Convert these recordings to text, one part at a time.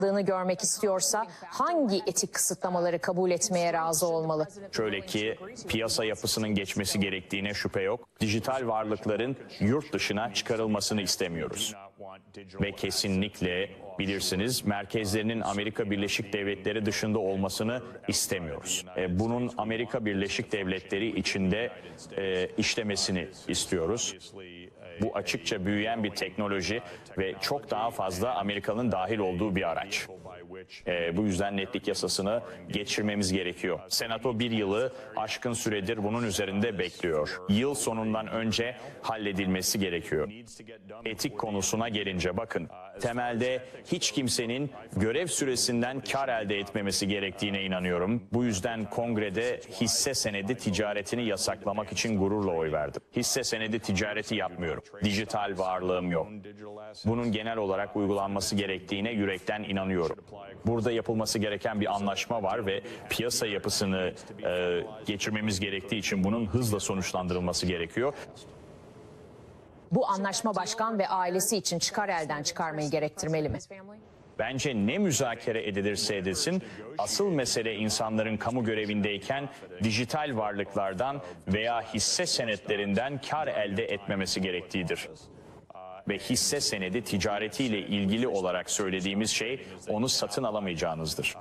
görmek istiyorsa hangi etik kısıtlamaları kabul etmeye razı olmalı? Şöyle ki piyasa yapısının geçmesi gerektiğine şüphe yok. Dijital varlıkların yurt dışına çıkarılmasını istemiyoruz. Ve kesinlikle bilirsiniz merkezlerinin Amerika Birleşik Devletleri dışında olmasını istemiyoruz. Bunun Amerika Birleşik Devletleri içinde işlemesini istiyoruz. Bu açıkça büyüyen bir teknoloji ve çok daha fazla Amerika'nın dahil olduğu bir araç. Bu yüzden netlik yasasını geçirmemiz gerekiyor. Senato bir yılı aşkın süredir bunun üzerinde bekliyor. Yıl sonundan önce halledilmesi gerekiyor. Etik konusuna gelince bakın, temelde hiç kimsenin görev süresinden kar elde etmemesi gerektiğine inanıyorum. Bu yüzden kongrede hisse senedi ticaretini yasaklamak için gururla oy verdim. Hisse senedi ticareti yapmıyorum. Dijital varlığım yok. Bunun genel olarak uygulanması gerektiğine yürekten inanıyorum. Burada yapılması gereken bir anlaşma var ve piyasa yapısını geçirmemiz gerektiği için bunun hızla sonuçlandırılması gerekiyor. Bu anlaşma başkan ve ailesi için çıkar elden çıkarmayı gerektirmeli mi? Bence ne müzakere edilirse edilsin, asıl mesele insanların kamu görevindeyken dijital varlıklardan veya hisse senetlerinden kar elde etmemesi gerektiğidir. Ve hisse senedi ticaretiyle ilgili olarak söylediğimiz şey onu satın alamayacağınızdır.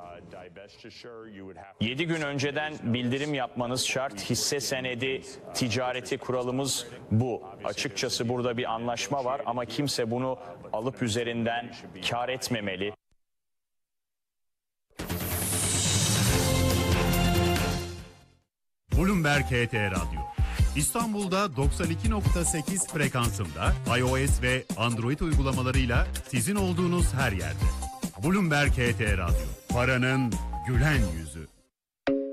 7 gün önceden bildirim yapmanız şart. Hisse senedi ticareti kuralımız bu. Açıkçası burada bir anlaşma var ama kimse bunu alıp üzerinden kar etmemeli. Bloomberg HT Radyo. İstanbul'da 92.8 frekansında iOS ve Android uygulamalarıyla sizin olduğunuz her yerde. Bloomberg HT Radyo. Paranın gülen yüzü.